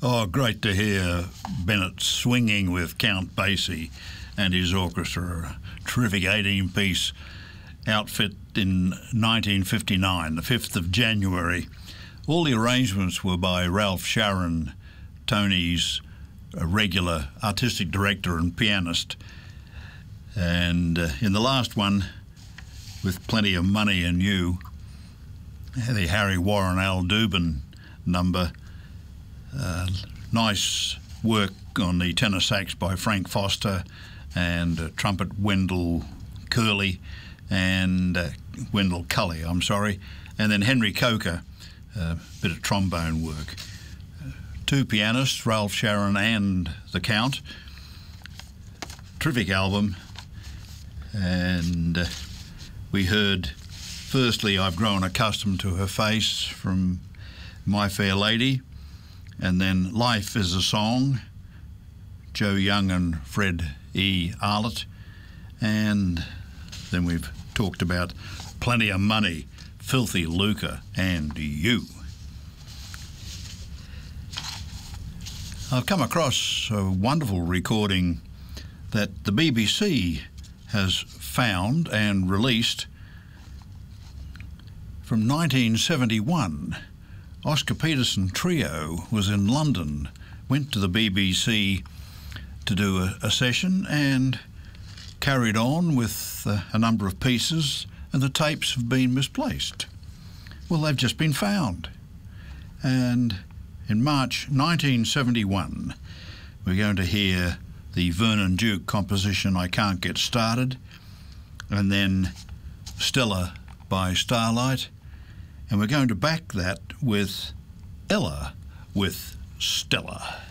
Oh, great to hear Bennett swinging with Count Basie and his orchestra. A terrific 18-piece outfit in 1959, the 5th of January. All the arrangements were by Ralph Sharon, Tony's regular artistic director and pianist. And in the last one, with Plenty of Money and You, the Harry Warren Al Dubin number. Nice work on the tenor sax by Frank Foster and trumpet Wendell Cully, and and then Henry Coker, a bit of trombone work. Two pianists, Ralph Sharon and the Count. Terrific album. And we heard, firstly, I've Grown Accustomed to Her Face from My Fair Lady, and then Life is a Song, Joe Young and Fred E. Arlett, and then we've talked about Plenty of Money, Filthy Lucre and You. I've come across a wonderful recording that the BBC has found and released from 1971. Oscar Peterson Trio was in London, went to the BBC to do a session and carried on with a number of pieces, and the tapes have been misplaced. Well, they've just been found. And in March 1971, we're going to hear the Vernon Duke composition I Can't Get Started, and then Stella by Starlight, and we're going to back that with Ella with Stella.